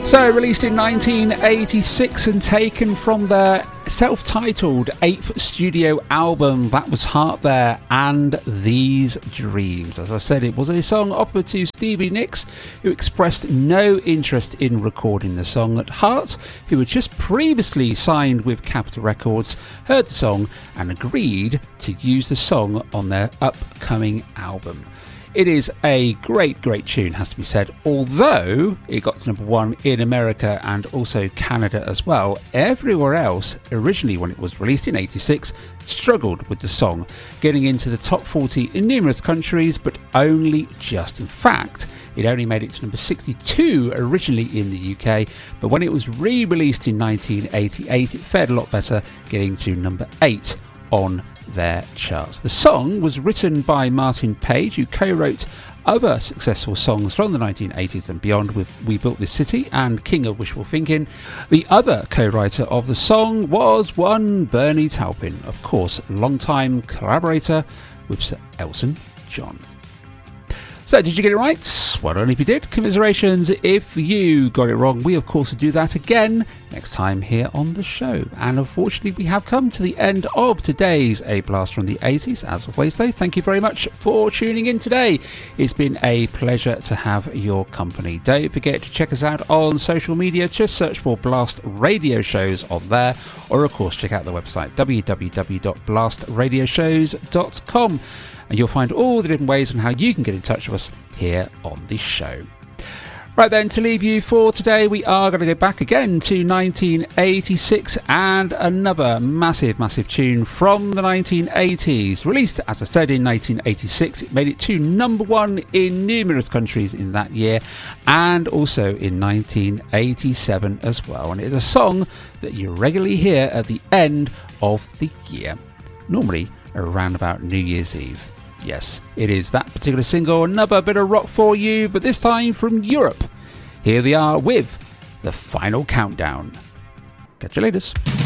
So, released in 1986 and taken from their self-titled 8th studio album, that was Heart There and These Dreams. As I said, it was a song offered to Stevie Nicks, who expressed no interest in recording the song. At Heart, who had just previously signed with Capitol Records, heard the song and agreed to use the song on their upcoming album. It is a great tune, has to be said. Although it got to number 1 in America and also Canada as well, everywhere else, originally when it was released in 86, struggled with the song, getting into the top 40 in numerous countries, but only just. In fact, it only made it to number 62 originally in the UK, but when it was re-released in 1988, it fared a lot better, getting to number 8 on their charts. The song was written by Martin Page, who co-wrote other successful songs from the 1980s and beyond with We Built This City and King of Wishful Thinking. The other co-writer of the song was one Bernie Taupin, of course, long-time collaborator with Sir Elton John. So, did you get it right? Well done if you did. Commiserations if you got it wrong. We, of course, will do that again next time here on the show. And unfortunately, we have come to the end of today's A Blast from the 80s. As always, though, thank you very much for tuning in today. It's been a pleasure to have your company. Don't forget to check us out on social media. Just search for Blast Radio Shows on there. Or, of course, check out the website, www.blastradioshows.com. And you'll find all the different ways on how you can get in touch with us here on the show. Right then, to leave you for today, we are going to go back again to 1986 and another massive tune from the 1980s. Released, as I said, in 1986, it made it to number 1 in numerous countries in that year, and also in 1987 as well. And it's a song that you regularly hear at the end of the year, normally around about New Year's Eve. Yes, it is that particular single, another bit of rock for you, but this time from Europe. Here they are with The Final Countdown. Catch you later.